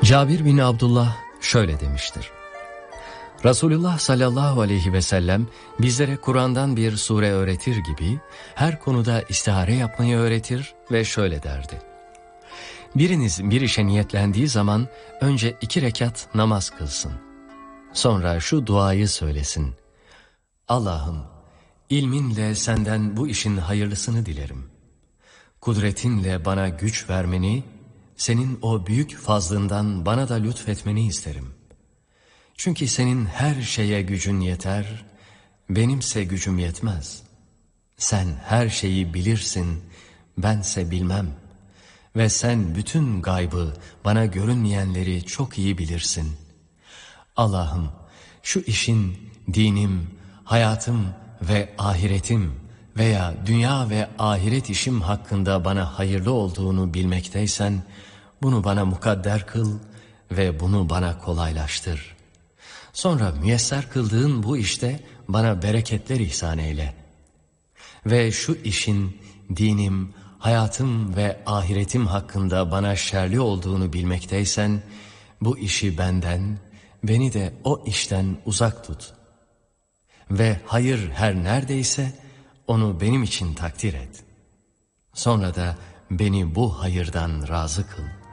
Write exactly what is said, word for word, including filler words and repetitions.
Cabir bin Abdullah şöyle demiştir: Resulullah sallallahu aleyhi ve sellem bizlere Kur'an'dan bir sure öğretir gibi her konuda istihare yapmayı öğretir ve şöyle derdi: Biriniz bir işe niyetlendiği zaman önce iki rekat namaz kılsın. Sonra şu duayı söylesin: Allah'ım, ilminle senden bu işin hayırlısını dilerim. Kudretinle bana güç vermeni, senin o büyük fazlından bana da lütfetmeni isterim. Çünkü senin her şeye gücün yeter, benimse gücüm yetmez. Sen her şeyi bilirsin, bense bilmem. Ve sen bütün gaybı, bana görünmeyenleri çok iyi bilirsin. Allah'ım, şu işin dinim, hayatım ve ahiretim veya dünya ve ahiret işim hakkında bana hayırlı olduğunu bilmekteysen, bunu bana mukadder kıl ve bunu bana kolaylaştır. Sonra müyesser kıldığın bu işte bana bereketler ihsan eyle. Ve şu işin dinim, hayatım ve ahiretim hakkında bana şerli olduğunu bilmekteysen, bu işi benden, beni de o işten uzak tut. Ve hayır her neredeyse onu benim için takdir et. Sonra da beni bu hayırdan razı kıl.